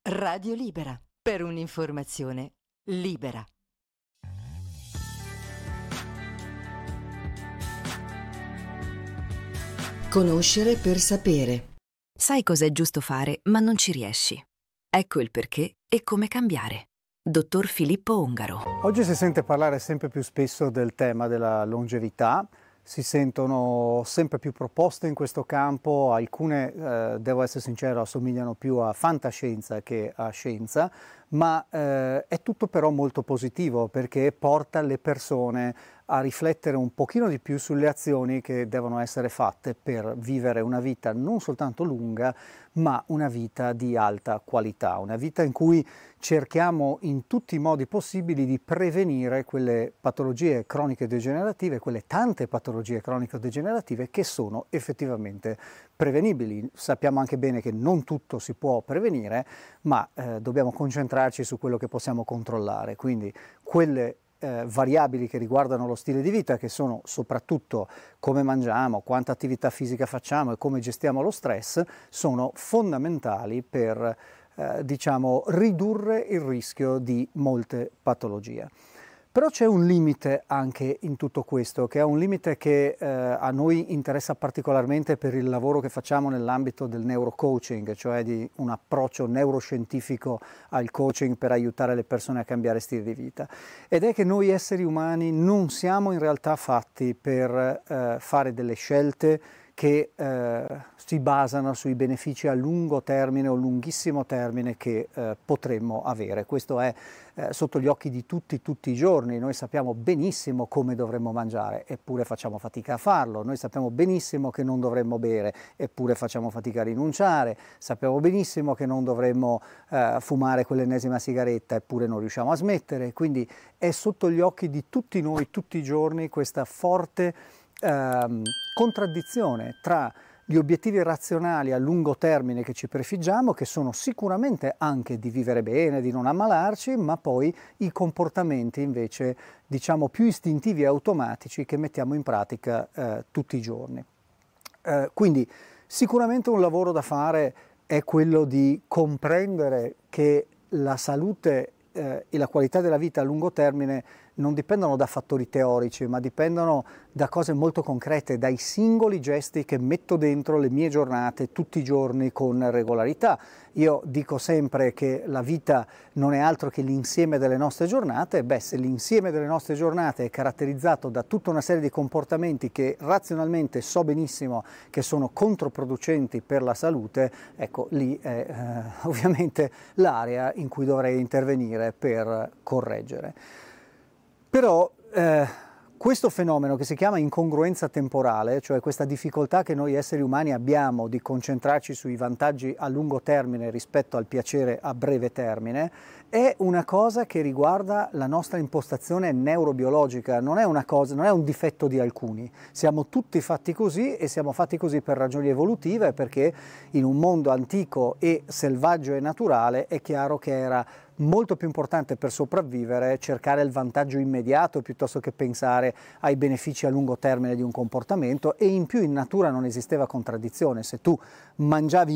Radio Libera, per un'informazione libera. Conoscere per sapere. Sai cos'è giusto fare, ma non ci riesci. Ecco il perché e come cambiare. Dottor Filippo Ongaro. Oggi si sente parlare sempre più spesso del tema della longevità, si sentono sempre più proposte in questo campo, alcune, devo essere sincero, assomigliano più a fantascienza che a scienza, ma è tutto però molto positivo perché porta le persone a riflettere un pochino di più sulle azioni che devono essere fatte per vivere una vita non soltanto lunga, ma una vita di alta qualità, una vita in cui cerchiamo in tutti i modi possibili di prevenire quelle patologie croniche degenerative, quelle tante patologie croniche degenerative che sono effettivamente prevenibili. Sappiamo anche bene che non tutto si può prevenire, ma dobbiamo concentrarci su quello che possiamo controllare, quindi quelle variabili che riguardano lo stile di vita, che sono soprattutto come mangiamo, quanta attività fisica facciamo e come gestiamo lo stress, sono fondamentali per diciamo ridurre il rischio di molte patologie. Però c'è un limite anche in tutto questo, che è un limite che a noi interessa particolarmente per il lavoro che facciamo nell'ambito del neurocoaching, cioè di un approccio neuroscientifico al coaching per aiutare le persone a cambiare stile di vita. Ed è che noi esseri umani non siamo in realtà fatti per fare delle scelte che si basano sui benefici a lungo termine o lunghissimo termine che potremmo avere. Questo è sotto gli occhi di tutti i giorni. Noi sappiamo benissimo come dovremmo mangiare, eppure facciamo fatica a farlo. Noi sappiamo benissimo che non dovremmo bere, eppure facciamo fatica a rinunciare. Sappiamo benissimo che non dovremmo fumare quell'ennesima sigaretta, eppure non riusciamo a smettere. Quindi è sotto gli occhi di tutti noi, tutti i giorni, questa forte contraddizione tra gli obiettivi razionali a lungo termine che ci prefiggiamo, che sono sicuramente anche di vivere bene, di non ammalarci, ma poi i comportamenti invece diciamo più istintivi e automatici che mettiamo in pratica tutti i giorni. Quindi sicuramente un lavoro da fare è quello di comprendere che la salute e la qualità della vita a lungo termine non dipendono da fattori teorici, ma dipendono da cose molto concrete, dai singoli gesti che metto dentro le mie giornate tutti i giorni con regolarità. Io dico sempre che la vita non è altro che l'insieme delle nostre giornate. Beh, se l'insieme delle nostre giornate è caratterizzato da tutta una serie di comportamenti che razionalmente so benissimo che sono controproducenti per la salute, ecco, lì è ovviamente l'area in cui dovrei intervenire per correggere. Però questo fenomeno che si chiama incongruenza temporale, cioè questa difficoltà che noi esseri umani abbiamo di concentrarci sui vantaggi a lungo termine rispetto al piacere a breve termine, è una cosa che riguarda la nostra impostazione neurobiologica, non è una cosa, non è un difetto di alcuni. Siamo tutti fatti così e siamo fatti così per ragioni evolutive, perché in un mondo antico e selvaggio e naturale è chiaro che era molto più importante per sopravvivere cercare il vantaggio immediato piuttosto che pensare ai benefici a lungo termine di un comportamento, e in più in natura non esisteva contraddizione. Se tu mangiavi